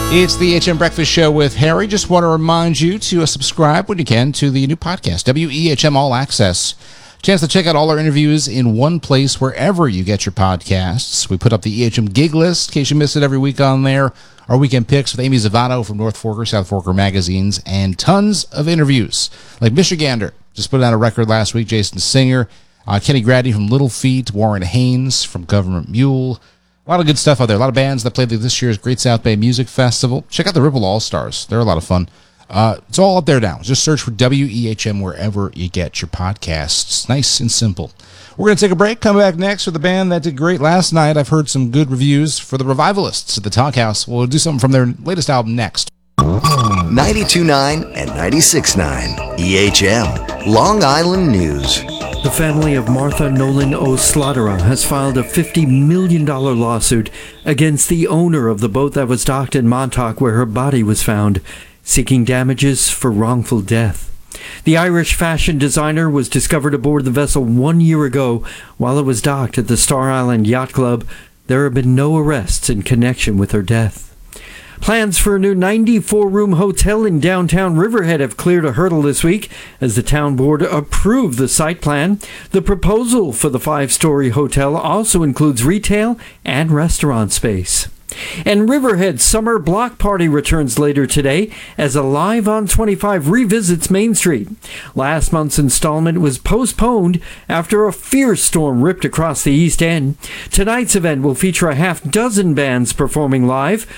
It's the HM Breakfast Show with Harry. Just want to remind you to subscribe when you can to the new podcast, WEHM All Access. Chance to check out all our interviews in one place wherever you get your podcasts. We put up the EHM gig list in case you miss it every week on there. Our weekend picks with Amy Zavato from North Forker, South Forker magazines, and tons of interviews. Like Michigander, just put out a record last week, Jason Singer, Kenny Gradney from Little Feat, Warren Haynes from Government Mule. A lot of good stuff out there. A lot of bands that played this year's Great South Bay Music Festival. Check out the Ripple All-Stars. They're a lot of fun. It's all up there now. Just search for WEHM wherever you get your podcasts. Nice and simple. We're going to take a break. Come back next with a band that did great last night. I've heard some good reviews for the Revivalists at the Talk House. We'll do something from their latest album next. 92.9 and 96.9 EHM, Long Island News. The family of Martha Nolan O'Slaughter has filed a $50 million lawsuit against the owner of the boat that was docked in Montauk where her body was found, seeking damages for wrongful death. The Irish fashion designer was discovered aboard the vessel 1 year ago while it was docked at the Star Island Yacht Club. There have been no arrests in connection with her death. Plans for a new 94-room hotel in downtown Riverhead have cleared a hurdle this week as the town board approved the site plan. The proposal for the 5-story hotel also includes retail and restaurant space. And Riverhead's Summer Block Party returns later today as Alive on 25 revisits Main Street. Last month's installment was postponed after a fierce storm ripped across the East End. Tonight's event will feature a half dozen bands performing live.